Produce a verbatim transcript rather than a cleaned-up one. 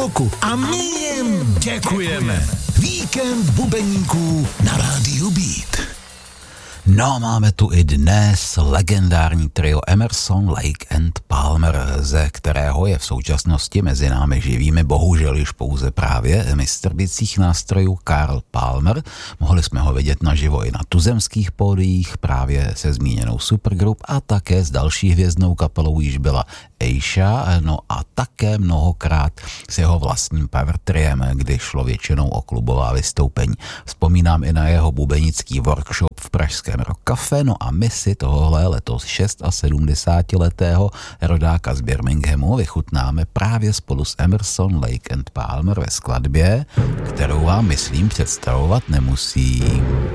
bloku a my jim děkujeme. Víkend bubeníků na rádiu Beat. No, máme tu i dnes legendární trio Emerson, Lake and Palmer, ze kterého je v současnosti mezi námi živými bohužel již pouze právě mistr bicích nástrojů Carl Palmer. Mohli jsme ho vidět naživo i na tuzemských pódiích, právě se zmíněnou Supergroup a také s další hvězdnou kapelou již byla Aisha, no a také mnohokrát s jeho vlastním power triem, kdy šlo většinou o klubová vystoupení. Vzpomínám i na jeho bubenický workshop v pražském Rock Café, no a my si tohohle letos sedmdesátišestiletého rodáka z Birminghamu vychutnáme právě spolu s Emerson, Lake and Palmer ve skladbě, kterou vám, myslím, představovat nemusím.